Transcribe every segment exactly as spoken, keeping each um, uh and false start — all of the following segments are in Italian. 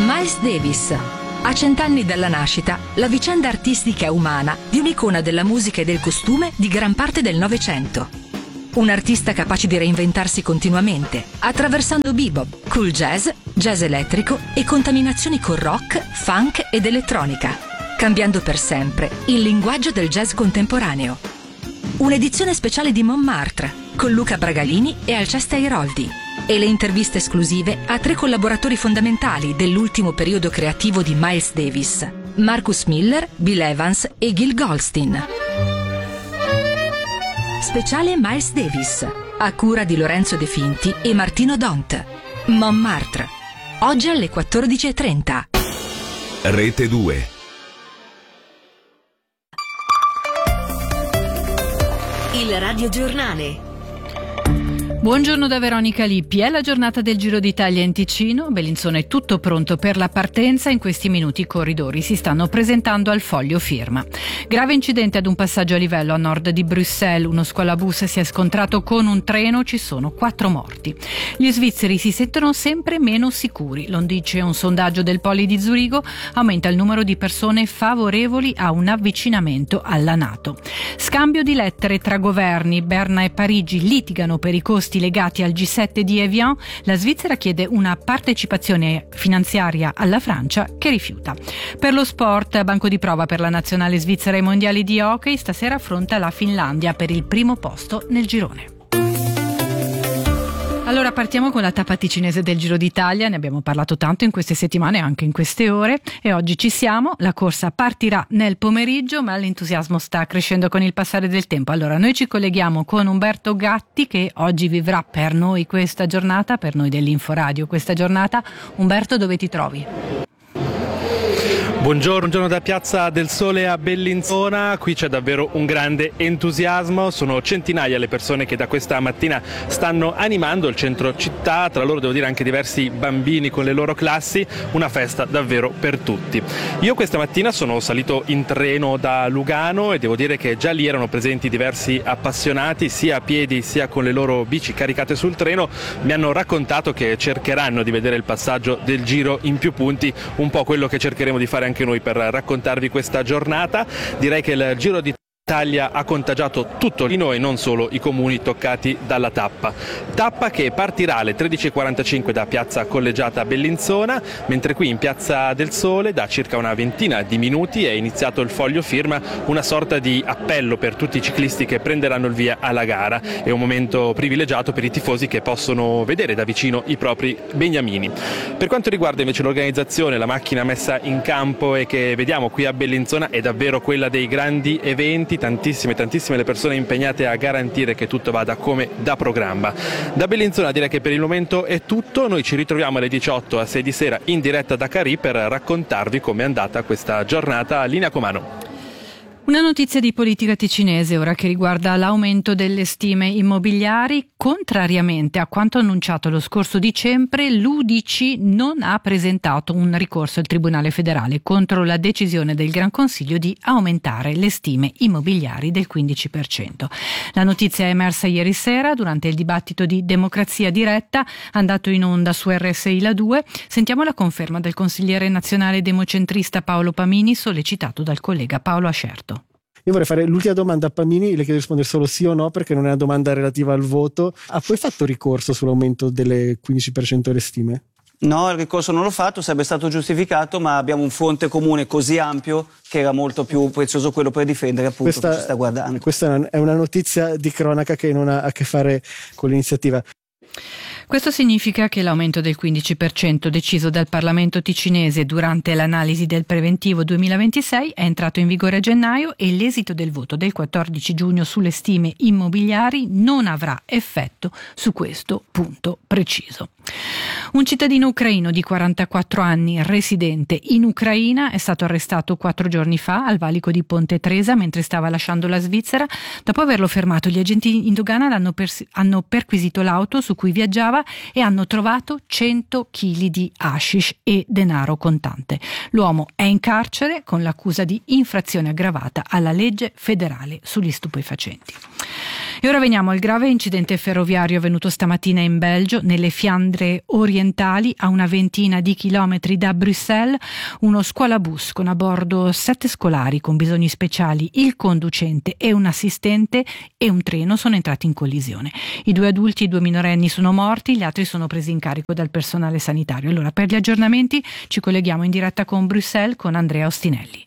Miles Davis. A cent'anni dalla nascita, la vicenda artistica e umana di un'icona della musica e del costume di gran parte del Novecento. Un artista capace di reinventarsi continuamente, attraversando bebop, cool jazz, jazz elettrico e contaminazioni con rock, funk ed elettronica, cambiando per sempre il linguaggio del jazz contemporaneo. Un'edizione speciale di Montmartre, con Luca Bragalini e Alceste Airoldi, e le interviste esclusive a tre collaboratori fondamentali dell'ultimo periodo creativo di Miles Davis: Marcus Miller, Bill Evans e Gil Goldstein. Speciale Miles Davis, a cura di Lorenzo De Finti e Martino Dont. Montmartre, oggi alle quattordici e trenta. Rete due. Il radiogiornale. Buongiorno da Veronica Lippi. È la giornata del Giro d'Italia in Ticino. Bellinzona è tutto pronto per la partenza. In questi minuti i corridori si stanno presentando al foglio firma. Grave incidente ad un passaggio a livello a nord di Bruxelles. Uno scuolabus si è scontrato con un treno. Ci sono quattro morti. Gli svizzeri si sentono sempre meno sicuri. Lo dice un sondaggio del Poli di Zurigo. Aumenta il numero di persone favorevoli a un avvicinamento alla NATO. Scambio di lettere tra governi. Berna e Parigi litigano per i costi legati al G sette di Evian. La Svizzera chiede una partecipazione finanziaria alla Francia, che rifiuta. Per lo sport, banco di prova per la nazionale svizzera ai mondiali di hockey. Stasera affronta la Finlandia per il primo posto nel girone. Allora partiamo con la tappa ticinese del Giro d'Italia. Ne abbiamo parlato tanto in queste settimane, anche in queste ore, e oggi ci siamo. La corsa partirà nel pomeriggio, ma l'entusiasmo sta crescendo con il passare del tempo. Allora noi ci colleghiamo con Umberto Gatti, che oggi vivrà per noi questa giornata, per noi dell'Inforadio questa giornata. Umberto, dove ti trovi? Buongiorno, buongiorno da Piazza del Sole a Bellinzona. Qui c'è davvero un grande entusiasmo, sono centinaia le persone che da questa mattina stanno animando il centro città, tra loro devo dire anche diversi bambini con le loro classi, una festa davvero per tutti. Io questa mattina sono salito in treno da Lugano e devo dire che già lì erano presenti diversi appassionati, sia a piedi sia con le loro bici caricate sul treno. Mi hanno raccontato che cercheranno di vedere il passaggio del Giro in più punti, un po' quello che cercheremo di fare anche noi per raccontarvi questa giornata. Direi che il Giro d'Italia ha contagiato tutto di noi, non solo i comuni toccati dalla tappa. Tappa che partirà alle tredici e quarantacinque da Piazza Collegiata a Bellinzona, mentre qui in Piazza del Sole da circa una ventina di minuti è iniziato il foglio firma, una sorta di appello per tutti i ciclisti che prenderanno il via alla gara. È un momento privilegiato per i tifosi che possono vedere da vicino i propri beniamini. Per quanto riguarda invece l'organizzazione, la macchina messa in campo e che vediamo qui a Bellinzona è davvero quella dei grandi eventi, tantissime tantissime le persone impegnate a garantire che tutto vada come da programma. Da Bellinzona direi che per il momento è tutto. Noi ci ritroviamo alle diciotto a sei di sera in diretta da Carì per raccontarvi com'è andata questa giornata. Linea Comano. Una notizia di politica ticinese ora che riguarda l'aumento delle stime immobiliari. Contrariamente a quanto annunciato lo scorso dicembre, l'U D C non ha presentato un ricorso al Tribunale federale contro la decisione del Gran Consiglio di aumentare le stime immobiliari del quindici per cento. La notizia è emersa ieri sera durante il dibattito di Democrazia Diretta andato in onda su R S I La due. Sentiamo la conferma del consigliere nazionale democentrista Paolo Pamini, sollecitato dal collega Paolo Ascerto. Io vorrei fare l'ultima domanda a Pamini, le chiedo di rispondere solo sì o no perché non è una domanda relativa al voto. Ha poi fatto ricorso sull'aumento delle quindici per cento delle stime? No, il ricorso non l'ho fatto, sarebbe stato giustificato, ma abbiamo un fronte comune così ampio che era molto più prezioso quello per difendere appunto questa, chi ci sta guardando. Questa è una notizia di cronaca che non ha a che fare con l'iniziativa. Questo significa che l'aumento del quindici per cento deciso dal Parlamento ticinese durante l'analisi del preventivo duemilaventisei è entrato in vigore a gennaio e l'esito del voto del quattordici giugno sulle stime immobiliari non avrà effetto su questo punto preciso. Un cittadino ucraino di quarantaquattro anni, residente in Ucraina, è stato arrestato quattro giorni fa al valico di Ponte Tresa mentre stava lasciando la Svizzera. Dopo averlo fermato, gli agenti in dogana hanno, pers- hanno perquisito l'auto su cui viaggiava e hanno trovato cento chili di hashish e denaro contante. L'uomo è in carcere con l'accusa di infrazione aggravata alla legge federale sugli stupefacenti. E ora veniamo al grave incidente ferroviario avvenuto stamattina in Belgio, nelle Fiandre orientali, a una ventina di chilometri da Bruxelles. Uno scuolabus con a bordo sette scolari con bisogni speciali, il conducente e un assistente e un treno sono entrati in collisione. I due adulti e i due minorenni sono morti, gli altri sono presi in carico dal personale sanitario. Allora, per gli aggiornamenti ci colleghiamo in diretta con Bruxelles con Andrea Ostinelli.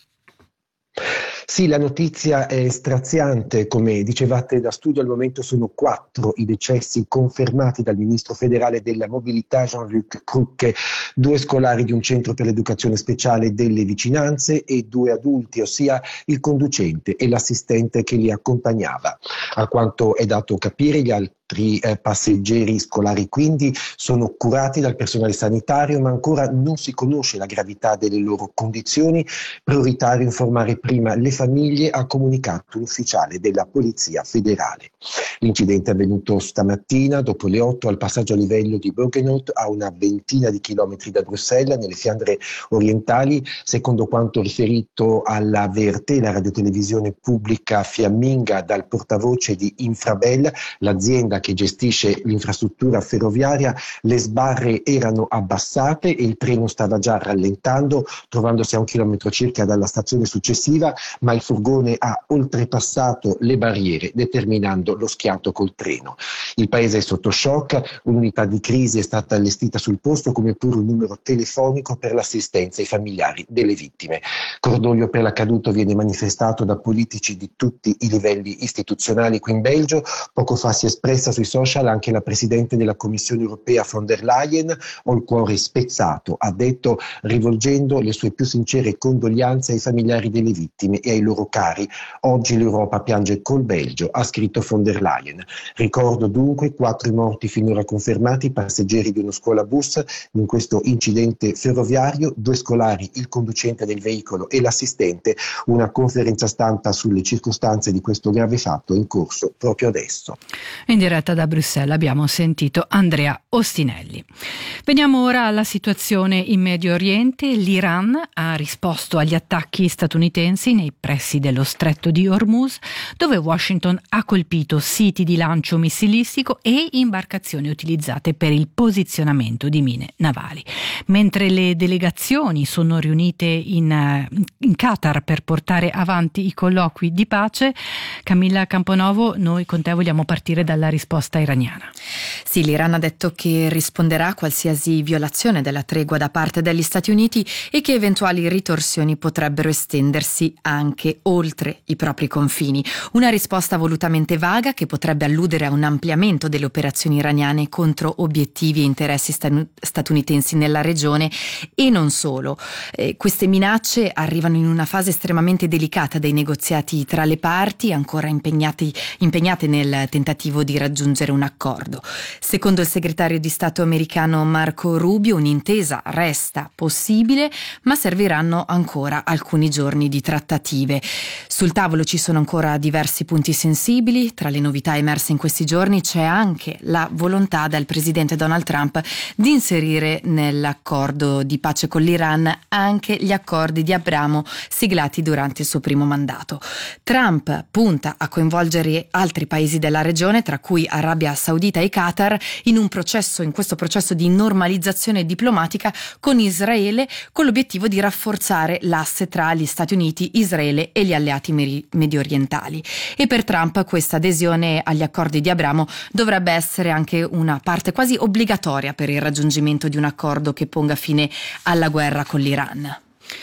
Sì, la notizia è straziante, come dicevate da studio. Al momento sono quattro i decessi confermati dal ministro federale della mobilità Jean-Luc Cruque, due scolari di un centro per l'educazione speciale delle vicinanze e due adulti, ossia il conducente e l'assistente che li accompagnava. A quanto è dato capire, gli altri eh, passeggeri scolari quindi sono curati dal personale sanitario, ma ancora non si conosce la gravità delle loro condizioni. Prioritario informare prima le famiglie, ha comunicato un ufficiale della Polizia Federale. L'incidente è avvenuto stamattina dopo le otto al passaggio a livello di Burgenhout, a una ventina di chilometri da Bruxelles, nelle Fiandre orientali. Secondo quanto riferito alla V R T, la radiotelevisione pubblica fiamminga, dal portavoce di Infrabel, l'azienda che gestisce l'infrastruttura ferroviaria, le sbarre erano abbassate e il treno stava già rallentando, trovandosi a un chilometro circa dalla stazione successiva, ma il furgone ha oltrepassato le barriere, determinando lo schianto col treno. Il paese è sotto shock, un'unità di crisi è stata allestita sul posto, come pure un numero telefonico per l'assistenza ai familiari delle vittime. Cordoglio per l'accaduto viene manifestato da politici di tutti i livelli istituzionali qui in Belgio. Poco fa si è espressa sui social anche la Presidente della Commissione Europea von der Leyen. Ho il cuore spezzato, ha detto, rivolgendo le sue più sincere condoglianze ai familiari delle vittime e ai loro cari. Oggi l'Europa piange col Belgio, ha scritto von der Leyen. Ricordo dunque quattro i morti finora confermati, passeggeri di uno scuolabus in questo incidente ferroviario, due scolari, il conducente del veicolo e l'assistente. Una conferenza stampa sulle circostanze di questo grave fatto è in corso proprio adesso. In diretta da Bruxelles abbiamo sentito Andrea Ostinelli. Veniamo ora alla situazione in Medio Oriente. L'Iran ha risposto agli attacchi statunitensi nei pressi dello stretto di Hormuz, dove Washington ha colpito siti di lancio missilistico e imbarcazioni utilizzate per il posizionamento di mine navali. Mentre le delegazioni sono riunite in, in Qatar per portare avanti i colloqui di pace, Camilla Camponovo, noi con te vogliamo partire dalla risposta iraniana. Sì, l'Iran ha detto che risponderà a qualsiasi violazione della tregua da parte degli Stati Uniti e che eventuali ritorsioni potrebbero estendersi anche oltre i propri confini. Una risposta volutamente vaga che potrebbe alludere a un ampliamento delle operazioni iraniane contro obiettivi e interessi statunitensi nella regione, e non solo. Eh, queste minacce arrivano in una fase estremamente delicata dei negoziati tra le parti, ancora impegnati, impegnate nel tentativo di raggiungere un accordo. Secondo il segretario di Stato americano Marco Rubio, un'intesa resta possibile, ma serviranno ancora alcuni giorni di trattative. Sul tavolo ci sono ancora diversi punti sensibili. Tra le novità emerse in questi giorni c'è anche la volontà del presidente Donald Trump di inserire nell'accordo di pace con l'Iran anche gli accordi di Abramo siglati durante il suo primo mandato. Trump punta a coinvolgere altri paesi della regione, tra cui Arabia Saudita e Qatar, in un processo, in questo processo di normalizzazione diplomatica con Israele, con l'obiettivo di rafforzare l'asse tra gli Stati Uniti, Israele e gli alleati meri- medio orientali. E per Trump questa adesione agli accordi di Abramo dovrebbe essere anche una parte quasi obbligatoria per il raggiungimento di un accordo che ponga fine alla guerra con l'Iran.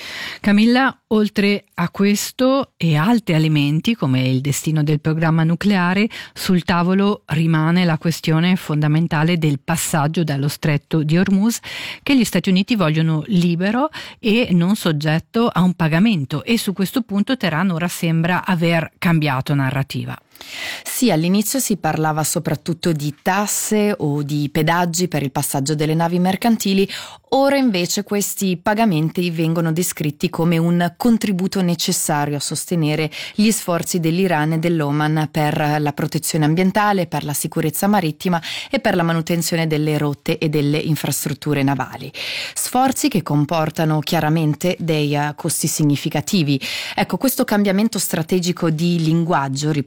Camilla, oltre a questo e altri elementi come il destino del programma nucleare, sul tavolo rimane la questione fondamentale del passaggio dallo stretto di Hormuz, che gli Stati Uniti vogliono libero e non soggetto a un pagamento, e su questo punto Teheran ora sembra aver cambiato narrativa. Sì, all'inizio si parlava soprattutto di tasse o di pedaggi per il passaggio delle navi mercantili. Ora invece questi pagamenti vengono descritti come un contributo necessario a sostenere gli sforzi dell'Iran e dell'Oman per la protezione ambientale, per la sicurezza marittima e per la manutenzione delle rotte e delle infrastrutture navali. Sforzi che comportano chiaramente dei costi significativi. Ecco, questo cambiamento strategico di linguaggio, riportato anche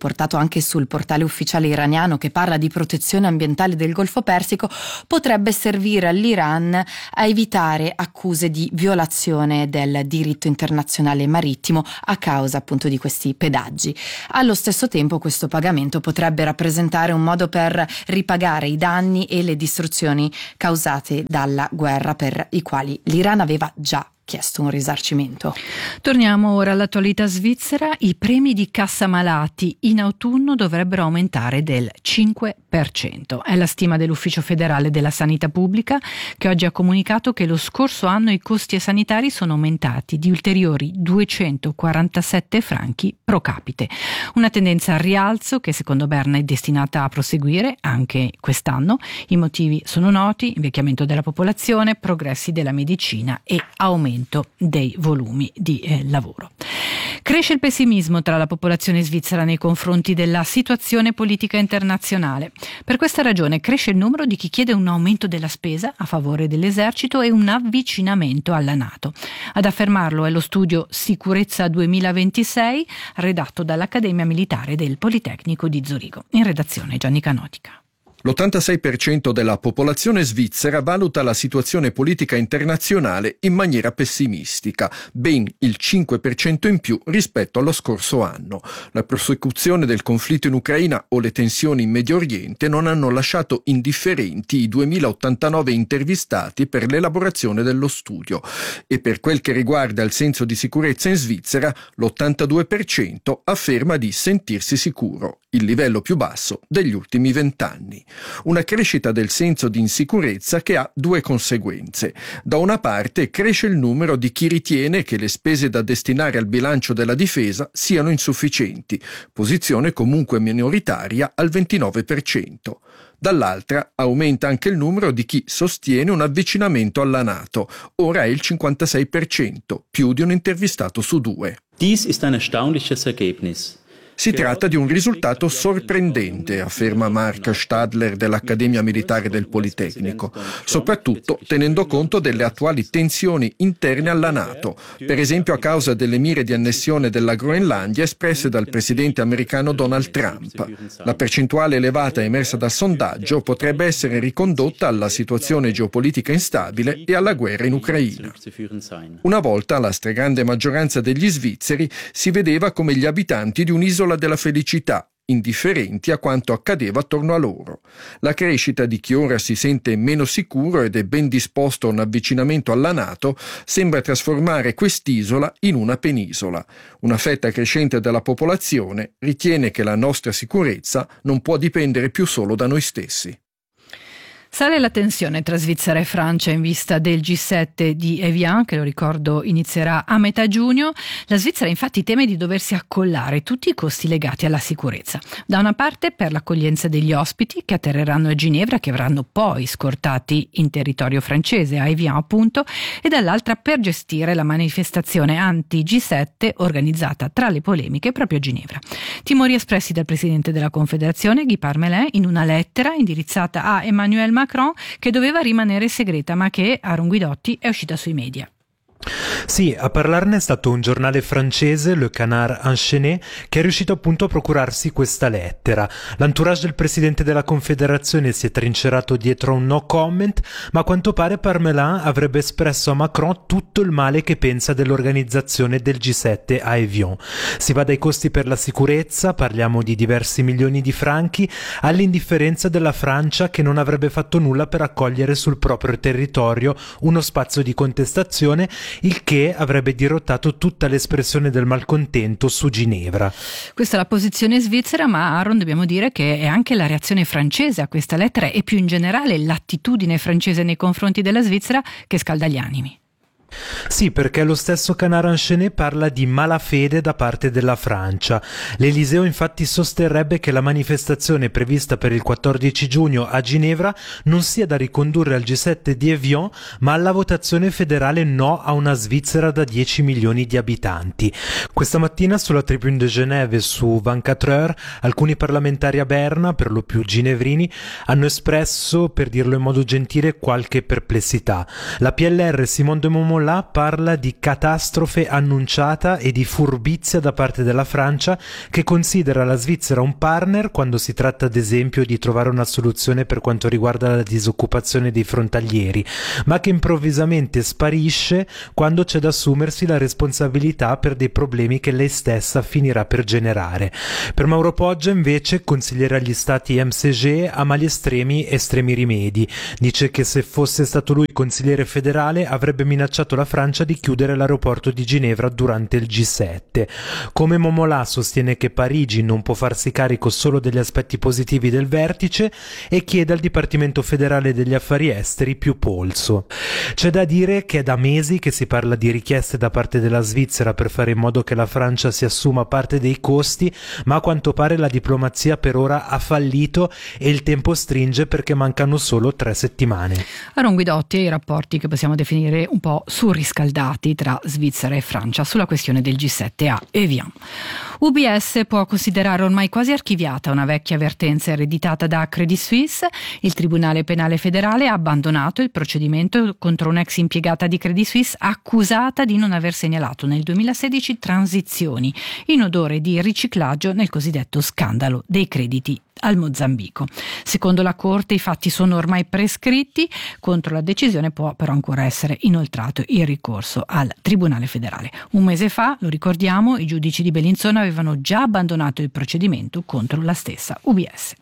anche sul portale ufficiale iraniano che parla di protezione ambientale del Golfo Persico, potrebbe servire all'Iran a evitare accuse di violazione del diritto internazionale marittimo a causa appunto di questi pedaggi. Allo stesso tempo questo pagamento potrebbe rappresentare un modo per ripagare i danni e le distruzioni causate dalla guerra, per i quali l'Iran aveva già chiesto un risarcimento. Torniamo ora all'attualità svizzera. I premi di cassa malati in autunno dovrebbero aumentare del cinque per cento. È la stima dell'Ufficio federale della sanità pubblica, che oggi ha comunicato che lo scorso anno i costi sanitari sono aumentati di ulteriori duecentoquarantasette franchi pro capite. Una tendenza al rialzo che secondo Berna è destinata a proseguire anche quest'anno. I motivi sono noti: invecchiamento della popolazione, progressi della medicina e aumento dei volumi di eh, lavoro. Cresce il pessimismo tra la popolazione svizzera nei confronti della situazione politica internazionale. Per questa ragione cresce il numero di chi chiede un aumento della spesa a favore dell'esercito e un avvicinamento alla NATO. Ad affermarlo è lo studio Sicurezza duemilaventisei, redatto dall'Accademia Militare del Politecnico di Zurigo. In redazione Gianni Canotica. L'ottantasei per cento della popolazione svizzera valuta la situazione politica internazionale in maniera pessimistica, ben il cinque per cento in più rispetto allo scorso anno. La prosecuzione del conflitto in Ucraina o le tensioni in Medio Oriente non hanno lasciato indifferenti i duemilaottantanove intervistati per l'elaborazione dello studio. E per quel che riguarda il senso di sicurezza in Svizzera, l'ottantadue per cento afferma di sentirsi sicuro, il livello più basso degli ultimi vent'anni. Una crescita del senso di insicurezza che ha due conseguenze. Da una parte cresce il numero di chi ritiene che le spese da destinare al bilancio della difesa siano insufficienti, posizione comunque minoritaria al ventinove per cento. Dall'altra aumenta anche il numero di chi sostiene un avvicinamento alla NATO, ora è il cinquantasei per cento, più di un intervistato su due. Dies ist ein erstaunliches Ergebnis. Si tratta di un risultato sorprendente, afferma Mark Stadler dell'Accademia Militare del Politecnico, soprattutto tenendo conto delle attuali tensioni interne alla NATO, per esempio a causa delle mire di annessione della Groenlandia espresse dal presidente americano Donald Trump. La percentuale elevata emersa dal sondaggio potrebbe essere ricondotta alla situazione geopolitica instabile e alla guerra in Ucraina. Una volta la stragrande maggioranza degli svizzeri si vedeva come gli abitanti di un'isola della felicità, indifferenti a quanto accadeva attorno a loro. La crescita di chi ora si sente meno sicuro ed è ben disposto a un avvicinamento alla NATO sembra trasformare quest'isola in una penisola. Una fetta crescente della popolazione ritiene che la nostra sicurezza non può dipendere più solo da noi stessi. Sale la tensione tra Svizzera e Francia in vista del G sette di Evian, che lo ricordo inizierà a metà giugno. La Svizzera infatti teme di doversi accollare tutti i costi legati alla sicurezza. Da una parte per l'accoglienza degli ospiti che atterreranno a Ginevra, che verranno poi scortati in territorio francese, a Evian appunto, e dall'altra per gestire la manifestazione anti-G sette organizzata tra le polemiche proprio a Ginevra. Timori espressi dal presidente della Confederazione, Guy Parmelin, in una lettera indirizzata a Emmanuel Macron, che doveva rimanere segreta ma che, Aaron Guidotti, è uscita sui media. Sì, a parlarne è stato un giornale francese, Le Canard Enchaîné, che è riuscito appunto a procurarsi questa lettera. L'entourage del presidente della Confederazione si è trincerato dietro un no comment, ma a quanto pare Parmelin avrebbe espresso a Macron tutto il male che pensa dell'organizzazione del G sette a Evian. Si va dai costi per la sicurezza, parliamo di diversi milioni di franchi, all'indifferenza della Francia che non avrebbe fatto nulla per accogliere sul proprio territorio uno spazio di contestazione, il che avrebbe dirottato tutta l'espressione del malcontento su Ginevra. Questa è la posizione svizzera, ma Aaron dobbiamo dire che è anche la reazione francese a questa lettera e più in generale l'attitudine francese nei confronti della Svizzera che scalda gli animi. Sì, perché lo stesso Canard Enchaîné parla di malafede da parte della Francia. L'Eliseo infatti sosterrebbe che la manifestazione prevista per il quattordici giugno a Ginevra non sia da ricondurre al G sette di Evian, ma alla votazione federale no a una Svizzera da dieci milioni di abitanti. Questa mattina sulla Tribune de Genève e su ventiquattro heures alcuni parlamentari a Berna, per lo più ginevrini, hanno espresso, per dirlo in modo gentile, qualche perplessità. La P L R Simone de Montmollin Momola parla di catastrofe annunciata e di furbizia da parte della Francia, che considera la Svizzera un partner quando si tratta ad esempio di trovare una soluzione per quanto riguarda la disoccupazione dei frontalieri, ma che improvvisamente sparisce quando c'è da assumersi la responsabilità per dei problemi che lei stessa finirà per generare. Per Mauro Poggia invece, consigliere agli stati M C G, ama gli estremi estremi rimedi. Dice che se fosse stato lui consigliere federale avrebbe minacciato la Francia di chiudere l'aeroporto di Ginevra durante il G sette. Come Momola sostiene che Parigi non può farsi carico solo degli aspetti positivi del vertice e chiede al Dipartimento federale degli affari esteri più polso. C'è da dire che è da mesi che si parla di richieste da parte della Svizzera per fare in modo che la Francia si assuma parte dei costi, ma a quanto pare la diplomazia per ora ha fallito e il tempo stringe perché mancano solo tre settimane. Aaron Guidotti e i rapporti che possiamo definire un po' surriscaldati tra Svizzera e Francia sulla questione del G sette A e via. U B S può considerare ormai quasi archiviata una vecchia avvertenza ereditata da Credit Suisse. Il Tribunale Penale Federale ha abbandonato il procedimento contro un'ex impiegata di Credit Suisse accusata di non aver segnalato nel duemilasedici transizioni in odore di riciclaggio nel cosiddetto scandalo dei crediti al Mozambico. Secondo la Corte i fatti sono ormai prescritti, contro la decisione può però ancora essere inoltrato il ricorso al Tribunale Federale. Un mese fa, lo ricordiamo, i giudici di Bellinzona avevano già abbandonato il procedimento contro la stessa U B S.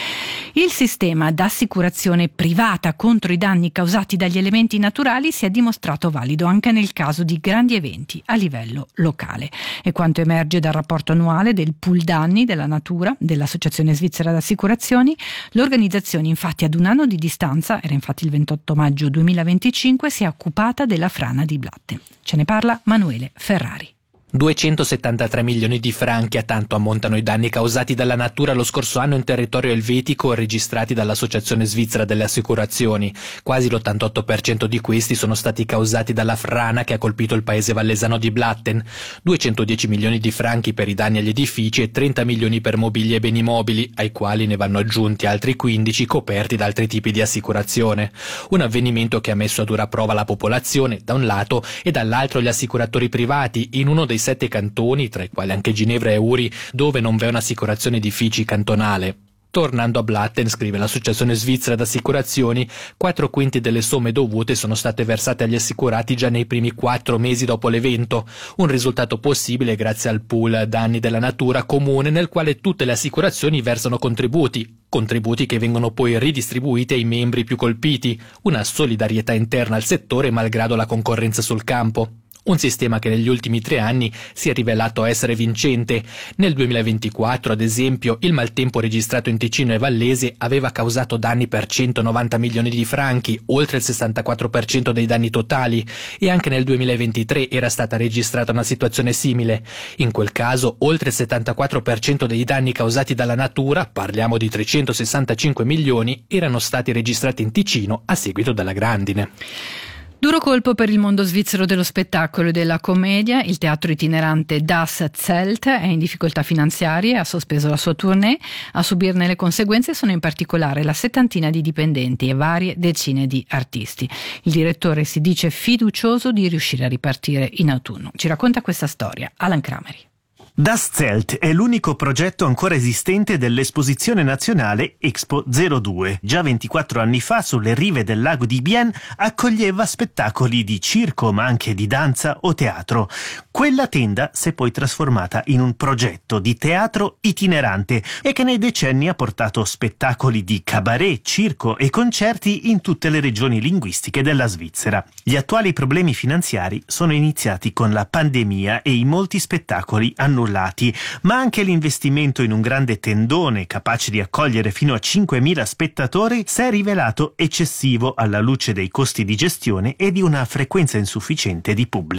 Il sistema d'assicurazione privata contro i danni causati dagli elementi naturali si è dimostrato valido anche nel caso di grandi eventi a livello locale. È quanto emerge dal rapporto annuale del pool danni della natura dell'Associazione Svizzera d'Assicurazioni. L'organizzazione, infatti, ad un anno di distanza, era infatti il ventotto maggio duemilaventicinque, si è occupata della frana di Blatten. Ce ne parla Manuele Ferrari. duecentosettantatré milioni di franchi a tanto ammontano i danni causati dalla natura lo scorso anno in territorio elvetico registrati dall'Associazione Svizzera delle Assicurazioni. Quasi l'ottantotto per cento di questi sono stati causati dalla frana che ha colpito il paese vallesano di Blatten. duecentodieci milioni di franchi per i danni agli edifici e trenta milioni per mobili e beni mobili, ai quali ne vanno aggiunti altri quindici coperti da altri tipi di assicurazione. Un avvenimento che ha messo a dura prova la popolazione, da un lato, e dall'altro gli assicuratori privati, in uno dei sette cantoni, tra i quali anche Ginevra e Uri, dove non v'è un'assicurazione edifici cantonale. Tornando a Blatten, scrive l'Associazione Svizzera d'Assicurazioni, quattro quinti delle somme dovute sono state versate agli assicurati già nei primi quattro mesi dopo l'evento, un risultato possibile grazie al pool danni della natura comune nel quale tutte le assicurazioni versano contributi, contributi che vengono poi ridistribuiti ai membri più colpiti, una solidarietà interna al settore malgrado la concorrenza sul campo. Un sistema che negli ultimi tre anni si è rivelato essere vincente. Nel duemilaventiquattro, ad esempio, il maltempo registrato in Ticino e Vallese aveva causato danni per centonovanta milioni di franchi, oltre il sessantaquattro per cento dei danni totali, e anche nel duemilaventitré era stata registrata una situazione simile. In quel caso, oltre il settantaquattro per cento dei danni causati dalla natura, parliamo di trecentosessantacinque milioni, erano stati registrati in Ticino a seguito della grandine. Duro colpo per il mondo svizzero dello spettacolo e della commedia. Il teatro itinerante Das Zelt è in difficoltà finanziarie e ha sospeso la sua tournée. A subirne le conseguenze sono in particolare la settantina di dipendenti e varie decine di artisti. Il direttore si dice fiducioso di riuscire a ripartire in autunno. Ci racconta questa storia Alan Crameri. Das Zelt è l'unico progetto ancora esistente dell'esposizione nazionale Expo zero due. Già ventiquattro anni fa, sulle rive del lago di Bienne, accoglieva spettacoli di circo, ma anche di danza o teatro. Quella tenda si è poi trasformata in un progetto di teatro itinerante e che nei decenni ha portato spettacoli di cabaret, circo e concerti in tutte le regioni linguistiche della Svizzera. Gli attuali problemi finanziari sono iniziati con la pandemia e i molti spettacoli annullati. Ma anche l'investimento in un grande tendone capace di accogliere fino a cinquemila spettatori si è rivelato eccessivo alla luce dei costi di gestione e di una frequenza insufficiente di pubblico.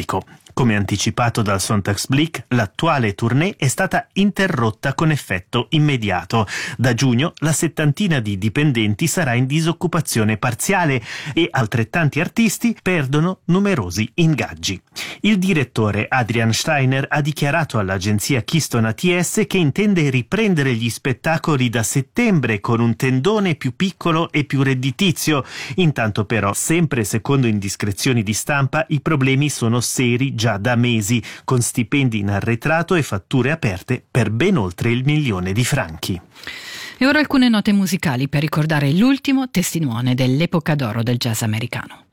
Come anticipato dal Sonntagsblick, l'attuale tournée è stata interrotta con effetto immediato. Da giugno la settantina di dipendenti sarà in disoccupazione parziale e altrettanti artisti perdono numerosi ingaggi. Il direttore Adrian Steiner ha dichiarato all'agenzia Keystone A T S che intende riprendere gli spettacoli da settembre con un tendone più piccolo e più redditizio. Intanto però, sempre secondo indiscrezioni di stampa, i problemi sono seri già da mesi, con stipendi in arretrato e fatture aperte per ben oltre il milione di franchi. E ora alcune note musicali per ricordare l'ultimo testimone dell'epoca d'oro del jazz americano.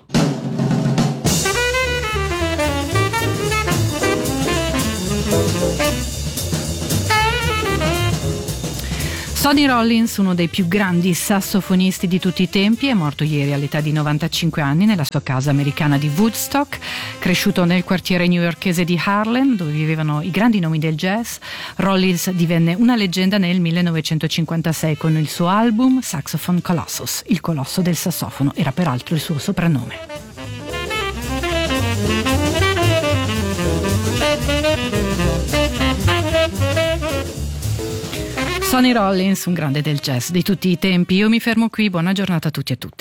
Sonny Rollins, uno dei più grandi sassofonisti di tutti i tempi, è morto ieri all'età di novantacinque anni nella sua casa americana di Woodstock. Cresciuto nel quartiere newyorkese di Harlem, dove vivevano i grandi nomi del jazz, Rollins divenne una leggenda nel millenovecentocinquantasei con il suo album Saxophone Colossus. Il colosso del sassofono era peraltro il suo soprannome. Sonny Rollins, un grande del jazz di tutti i tempi. Io mi fermo qui, buona giornata a tutti e a tutte.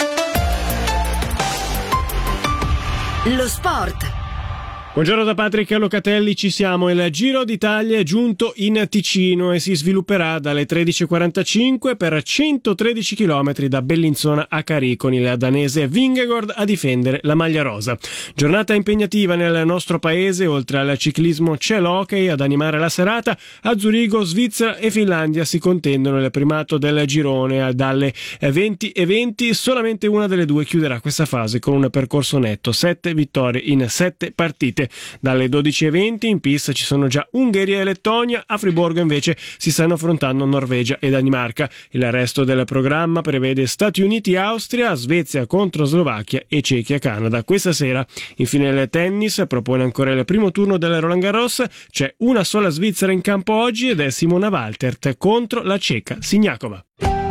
Lo sport. Buongiorno da Patrick Locatelli, ci siamo. Il Giro d'Italia è giunto in Ticino e si svilupperà dalle tredici e quarantacinque per centotredici chilometri da Bellinzona a Carì, con il danese Vingegaard a difendere la maglia rosa. Giornata impegnativa nel nostro paese, oltre al ciclismo c'è l'hockey ad animare la serata. A Zurigo, Svizzera e Finlandia si contendono il primato del girone. Dalle venti e venti solamente una delle due chiuderà questa fase con un percorso netto, sette vittorie in sette partite. Dalle dodici e venti in pista ci sono già Ungheria e Lettonia, a Friburgo invece si stanno affrontando Norvegia e Danimarca. Il resto del programma prevede Stati Uniti, Austria, Svezia contro Slovacchia e Cechia, Canada. Questa sera infine il tennis propone ancora il primo turno del Roland Garros. C'è una sola svizzera in campo oggi ed è Simona Waltert contro la ceca Siniakova.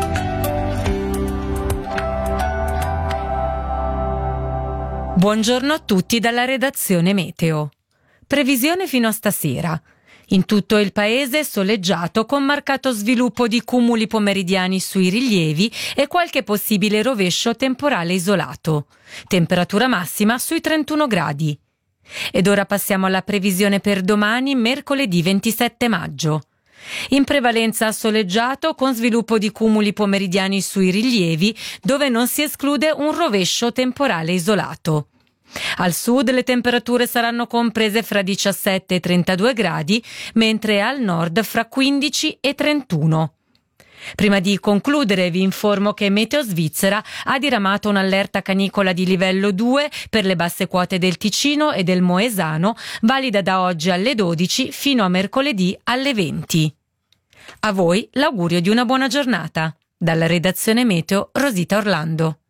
Buongiorno a tutti dalla redazione Meteo. Previsione fino a stasera. In tutto il paese soleggiato con marcato sviluppo di cumuli pomeridiani sui rilievi e qualche possibile rovescio temporale isolato. Temperatura massima sui trentuno gradi. Ed ora passiamo alla previsione per domani, mercoledì ventisette maggio. In prevalenza soleggiato con sviluppo di cumuli pomeridiani sui rilievi, dove non si esclude un rovescio temporale isolato. Al sud le temperature saranno comprese fra diciassette e trentadue gradi, mentre al nord fra quindici e trentuno. Prima di concludere vi informo che Meteo Svizzera ha diramato un'allerta canicola di livello due per le basse quote del Ticino e del Moesano, valida da oggi alle dodici fino a mercoledì alle venti. A voi l'augurio di una buona giornata. Dalla redazione Meteo, Rosita Orlando.